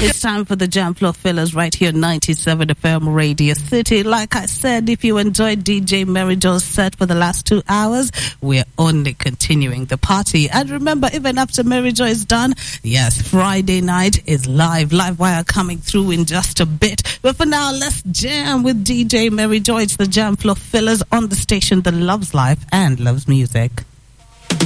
It's time for the Jam Floor Fillers right here, 97 FM Radio City. Like I said, if you enjoyed DJ Mary Jo's set for the last 2 hours, we're only continuing the party. And remember, even after Mary Jo is done, yes, Friday night is live wire coming through in just a bit. But for now, let's jam with DJ Mary Jo. It's the Jam Floor Fillers on the station that loves life and loves music.